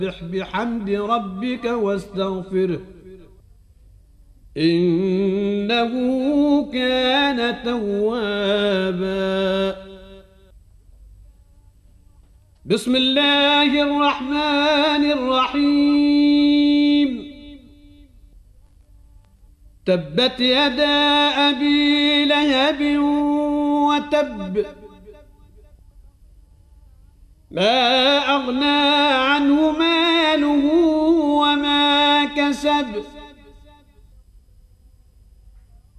بحمد ربك واستغفره إنه كان توابا. بسم الله الرحمن الرحيم. تبت يدا أبي لهب وتب ما أغنى عنه ماله وما كسب